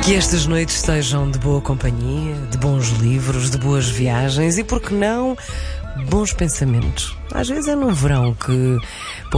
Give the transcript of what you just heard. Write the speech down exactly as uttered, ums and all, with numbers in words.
Que estas noites sejam de boa companhia, de bons livros, de boas viagens e, por que não, bons pensamentos. Às vezes é no verão que